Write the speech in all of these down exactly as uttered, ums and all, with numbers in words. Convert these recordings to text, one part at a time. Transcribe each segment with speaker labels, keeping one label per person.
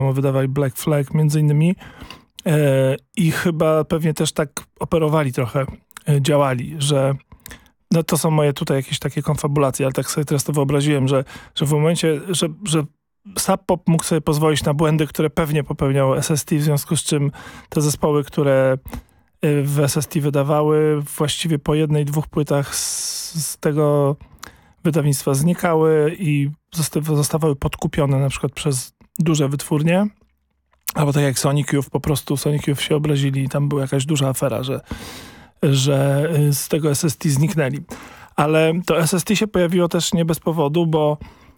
Speaker 1: wydawali Black Flag między innymi i chyba pewnie też tak operowali trochę, działali, że no to są moje tutaj jakieś takie konfabulacje, ale tak sobie teraz to wyobraziłem, że, że w momencie, że, że Sub Pop mógł sobie pozwolić na błędy, które pewnie popełniał S S T, w związku z czym te zespoły, które w S S T wydawały, właściwie po jednej, dwóch płytach z, z tego wydawnictwa znikały i zostawały podkupione na przykład przez duże wytwórnie. Albo tak jak Sonic Youth, po prostu Sonic Youth się obrazili i tam była jakaś duża afera, że, że z tego S S T zniknęli. Ale to S S T się pojawiło też nie bez powodu, bo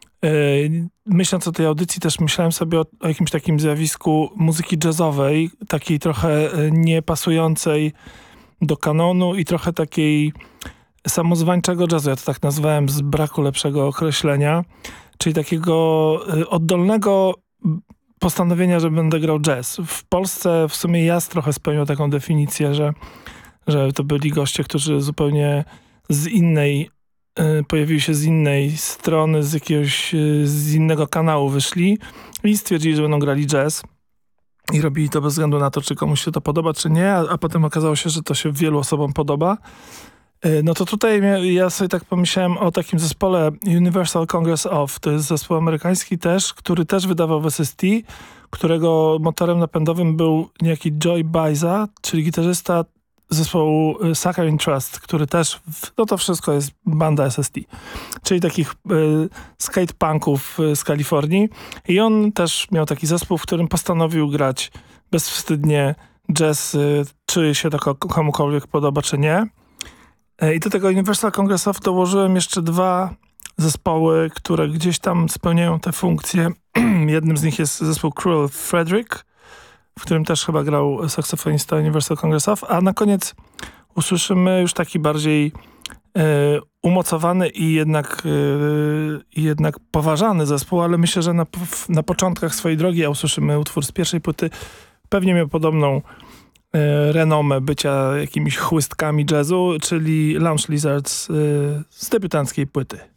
Speaker 1: yy, myśląc o tej audycji też myślałem sobie o, o jakimś takim zjawisku muzyki jazzowej, takiej trochę niepasującej do kanonu i trochę takiej samozwańczego jazzu. Ja to tak nazwałem z braku lepszego określenia. Czyli takiego yy, oddolnego postanowienia, że będę grał jazz. W Polsce w sumie Jazz trochę spełniał taką definicję, że, że to byli goście, którzy zupełnie z innej, y, pojawili się z innej strony, z jakiegoś, y, z innego kanału wyszli i stwierdzili, że będą grali jazz. I robili to bez względu na to, czy komuś się to podoba, czy nie, a, a potem okazało się, że to się wielu osobom podoba. No to tutaj ja sobie tak pomyślałem o takim zespole Universal Congress Of. To jest zespół amerykański też, który też wydawał w S S T, którego motorem napędowym był niejaki Joey Baiza, czyli gitarzysta zespołu Saccharine Trust, który też, no to wszystko jest banda S S T, czyli takich y, skatepunków z Kalifornii. I on też miał taki zespół, w którym postanowił grać bezwstydnie jazz, y, czy się to komukolwiek podoba, czy nie. I do tego Universal Congress Of dołożyłem jeszcze dwa zespoły, które gdzieś tam spełniają te funkcje. Jednym z nich jest zespół Cruel Frederick, w którym też chyba grał saksofonista Universal Congress Of, a na koniec usłyszymy już taki bardziej e, umocowany i jednak, e, jednak poważany zespół, ale myślę, że na, na początkach swojej drogi, a usłyszymy utwór z pierwszej płyty, pewnie miał podobną renomę bycia jakimiś chłystkami jazzu, czyli Lounge Lizards z debiutanckiej płyty.